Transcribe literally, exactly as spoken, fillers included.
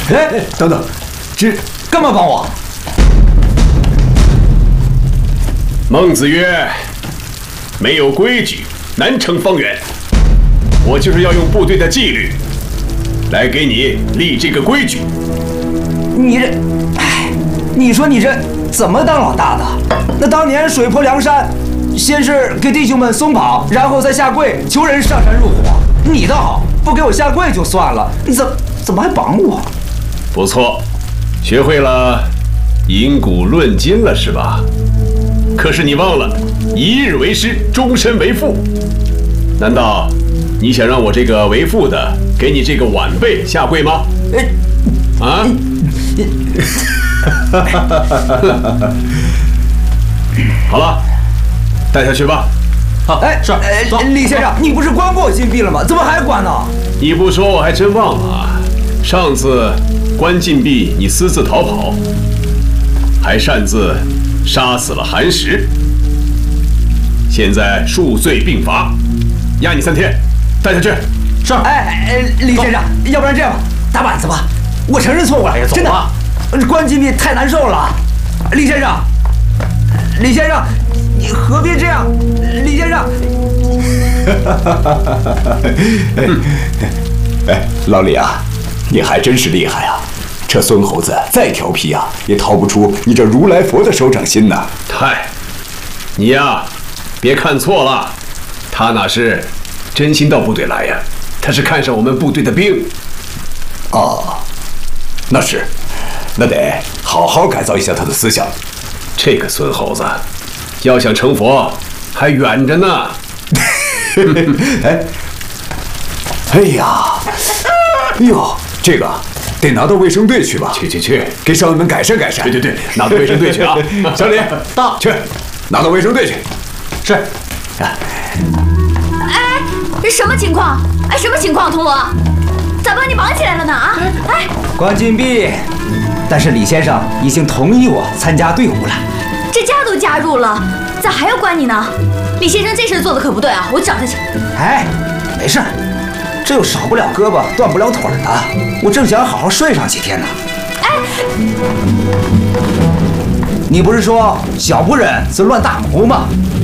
哎，等等，这干嘛帮我？ 孟子曰：“没有规矩，难成方圆。”我就是要用部队的纪律来给你立这个规矩。 你这，哎，你说你这怎么当老大的？那当年水泊梁山，先是给弟兄们松绑，然后再下跪求人上山入伙。你倒好，不给我下跪就算了，你怎怎么还绑我？ 不错，学会了引古论今了是吧？可是你忘了，一日为师，终身为父。难道你想让我这个为父的给你这个晚辈下跪吗？啊？好了，带下去吧。 好， 哎， 是。 哎，李先生，你不是关过禁闭了吗？怎么还关呢？ 你不说我还真忘了啊。上次关禁闭，你私自逃跑，还擅自杀死了韩石。现在数罪并罚，压你三天，带下去。 是。 哎哎，李先生，要不然这样吧，打板子吧。我承认错误了，真的。关禁闭太难受了，李先生，李先生，你何必这样？李先生， 哎，老李啊，你还真是厉害啊！这孙猴子再调皮啊，也逃不出你这如来佛的手掌心呐！ 嗨，你呀，别看错了，他哪是真心到部队来呀？他是看上我们部队的兵。 哦，那是，那得好好改造一下他的思想。 这个孙猴子，要想成佛还远着呢。 哎，哎呀，哎呦，这个得拿到卫生队去吧？ 去去去， 给少爷们改善改善。 对对对，拿到卫生队去啊！小李， 到去，拿到卫生队去。 是。 哎，这什么情况？哎，什么情况，铜锣？咋把你绑起来了呢？啊！哎， 关禁闭，但是李先生已经同意我参加队伍了。 这家都加入了，咋还要关你呢？李先生这事做的可不对啊，我找他去。 哎，没事，这又少不了胳膊断不了腿的，我正想好好睡上几天呢。 哎， 你不是说小不忍则乱大谋吗？